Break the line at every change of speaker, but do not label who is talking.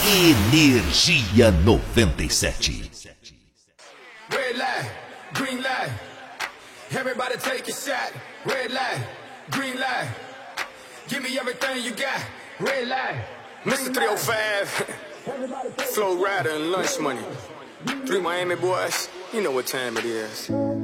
Energia 97.
Red light, green light. Everybody take a shot. Red light, green light. Give me everything you got. Red light. Mr. 305, Flow Rider and Lunch Money. 3 Miami boys, you know what time it is.